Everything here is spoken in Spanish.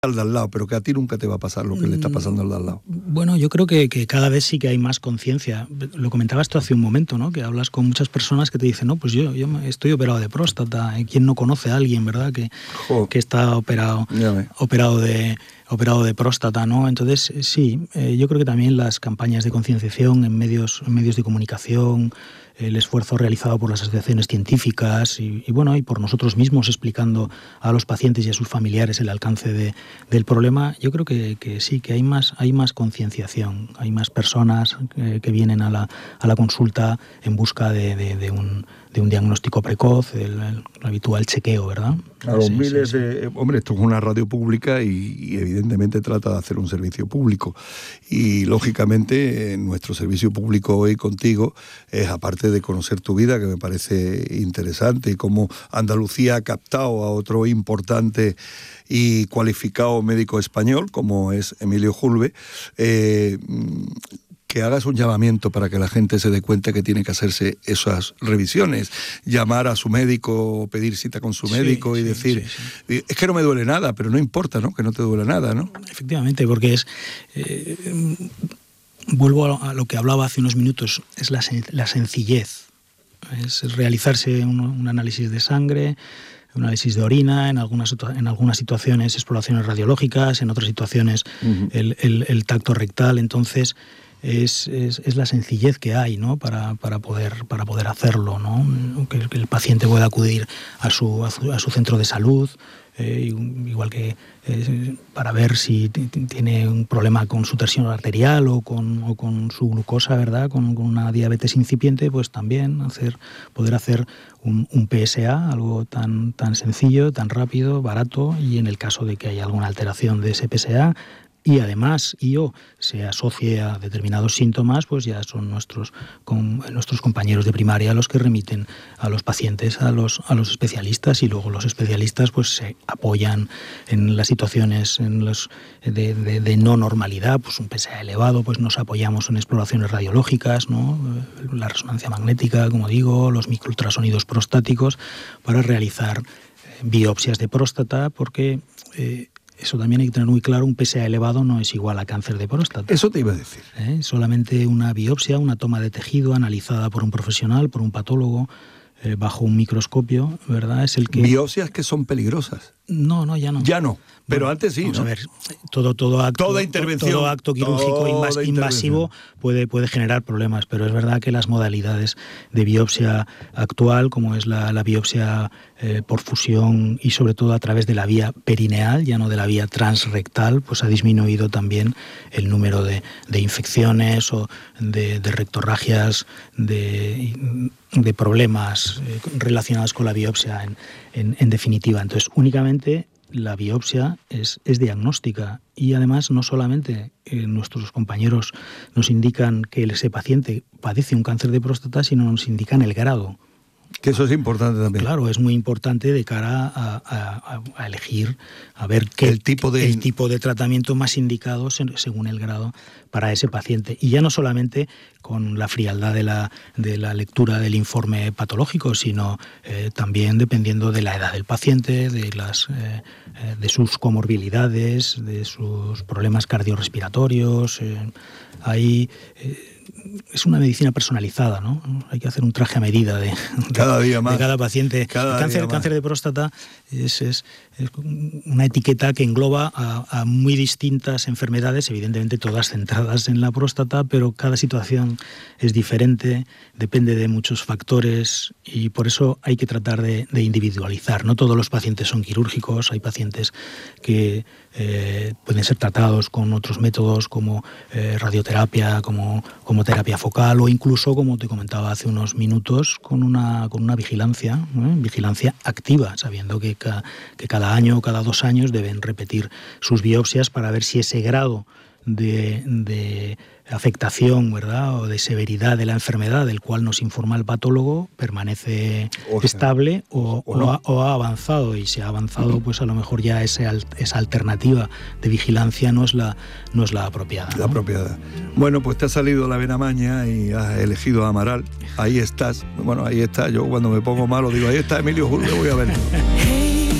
al de al lado, pero que a ti nunca te va a pasar lo que le está pasando al de al lado. Bueno, yo creo que cada vez sí que hay más conciencia. Lo comentabas tú hace un momento, ¿no? Que hablas con muchas personas que te dicen, no, pues yo estoy operado de próstata. ¿Quién no conoce a alguien, verdad? Que está operado de próstata, ¿no? Entonces, sí, yo creo que también las campañas de concienciación en medios de comunicación, el esfuerzo realizado por las asociaciones científicas y por nosotros mismos explicando a los pacientes y a sus familiares el alcance del problema, yo creo que sí, que hay más concienciación, hay más personas que vienen a la consulta en busca de un diagnóstico precoz, el habitual chequeo, ¿verdad? A los miles de... Hombre, esto es una radio pública y evidentemente trata de hacer un servicio público. Y lógicamente nuestro servicio público hoy contigo es, aparte de conocer tu vida, que me parece interesante, y cómo Andalucía ha captado a otro importante y cualificado médico español, como es Emilio Julve, que hagas un llamamiento para que la gente se dé cuenta que tiene que hacerse esas revisiones, llamar a su médico, pedir cita con su médico y decir, es que no me duele nada, pero no importa, ¿no? Que no te duele nada, ¿no? Efectivamente, porque es... vuelvo a lo que hablaba hace unos minutos, es la sencillez, es realizarse un análisis de sangre, un análisis de orina, en algunas situaciones exploraciones radiológicas, en otras situaciones el tacto rectal. Entonces es la sencillez que hay, ¿no? para poder hacerlo, ¿no? Que el paciente pueda acudir a su centro de salud, igual que para ver si tiene un problema con su tensión arterial o con su glucosa, ¿verdad? Con una diabetes incipiente, pues también poder hacer un PSA, algo tan sencillo, tan rápido, barato, y en el caso de que haya alguna alteración de ese PSA y además se asocie a determinados síntomas, pues ya son nuestros compañeros de primaria los que remiten a los pacientes a los especialistas, y luego los especialistas pues se apoyan en las situaciones de no normalidad, pues un PSA elevado, pues nos apoyamos en exploraciones radiológicas, ¿no? La resonancia magnética, como digo, los microultrasonidos prostáticos, para realizar biopsias de próstata, porque eso también hay que tener muy claro, un PSA elevado no es igual a cáncer de próstata. Eso te iba a decir. Solamente una biopsia, una toma de tejido analizada por un profesional, por un patólogo, bajo un microscopio, ¿verdad? Es el que... ¿Biopsias que son peligrosas? No, ya no. Ya no, pero antes sí, vamos ¿no? A ver, todo acto quirúrgico invasivo puede generar problemas, pero es verdad que las modalidades de biopsia actual, como es la biopsia por fusión y sobre todo a través de la vía perineal, ya no de la vía transrectal, pues ha disminuido también el número de infecciones o de rectorragias, de problemas relacionados con la biopsia en definitiva. Entonces, únicamente la biopsia es diagnóstica, y además no solamente nuestros compañeros nos indican que ese paciente padece un cáncer de próstata, sino nos indican el grado. Que eso es importante también. Claro, es muy importante de cara a elegir, a ver el tipo de tratamiento más indicado según el grado para ese paciente. Y ya no solamente con la frialdad de la lectura del informe patológico, sino también dependiendo de la edad del paciente, de sus comorbilidades, de sus problemas cardiorrespiratorios. Es una medicina personalizada, ¿no? Hay que hacer un traje a medida de cada paciente. El cáncer de próstata es una etiqueta que engloba a muy distintas enfermedades, evidentemente todas centradas en la próstata, pero cada situación es diferente, depende de muchos factores, y por eso hay que tratar de individualizar. No todos los pacientes son quirúrgicos, hay pacientes que pueden ser tratados con otros métodos como radioterapia, como terapia focal, o incluso, como te comentaba hace unos minutos, con una vigilancia activa, sabiendo que cada año o cada 2 años deben repetir sus biopsias para ver si ese grado de afectación, ¿verdad?, o de severidad de la enfermedad del cual nos informa el patólogo permanece estable o ha avanzado. Y si ha avanzado, pues a lo mejor ya esa alternativa de vigilancia no es la apropiada, ¿no? La apropiada. Bueno, pues te ha salido la vena maña y has elegido a Amaral. Ahí estás. Bueno, ahí está. Yo cuando me pongo malo digo, ahí está Emilio Julve, voy a ver.